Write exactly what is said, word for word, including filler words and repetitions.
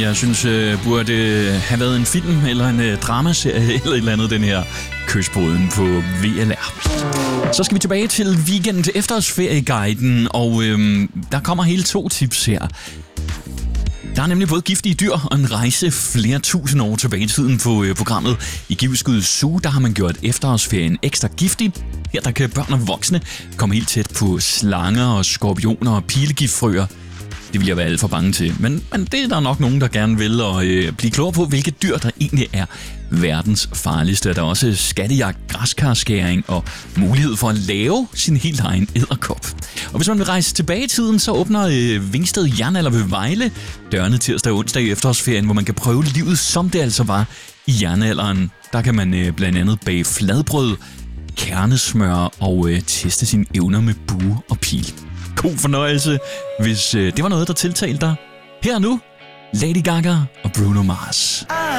jeg synes øh, burde øh, have været en film eller en øh, dramaserie eller et eller andet, den her Kysbruden på V L R. Så skal vi tilbage til weekend efterårsferieguiden, og øh, der kommer hele to tips her. Der er nemlig både giftige dyr og en rejse flere tusind år tilbage i tiden på øh, programmet. I Givskud Zoo, der har man gjort efterårsferien ekstra giftig. Her der kan børn og voksne komme helt tæt på slanger og skorpioner og pilegiftfrøer. Det vil jeg være alt for bange til, men, men det er der nok nogen, der gerne vil og, øh, blive klogere på, hvilke dyr der egentlig er verdens farligste. Der er også skattejagt, græskarskæring og mulighed for at lave sin helt egen edderkop. Og hvis man vil rejse tilbage i tiden, så åbner øh, Vingsted Jernalder ved Vejle dørene tirsdag og onsdag i efterårsferien, hvor man kan prøve livet, som det altså var i jernalderen. Der kan man øh, blandt andet bage fladbrød, kernesmør og øh, teste sine evner med bue og pil. God fornøjelse, hvis øh, det var noget, der tiltalte dig. Her nu, Lady Gaga og Bruno Mars.